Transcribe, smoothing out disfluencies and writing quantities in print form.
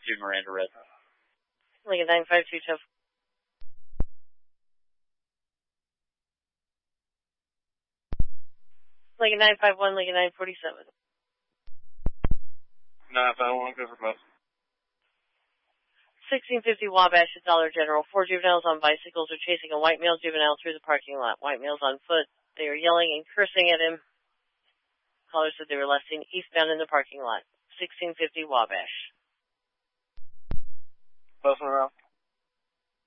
952 Miranda Red. Lincoln 952 Tough. Lincoln 951, Lincoln 947. 951, go for both. 1650 Wabash at Dollar General. 4 juveniles on bicycles are chasing a white male juvenile through the parking lot. White male's on foot. They are yelling and cursing at him. Callers said they were last seen eastbound in the parking lot. 1650 Wabash. Both around.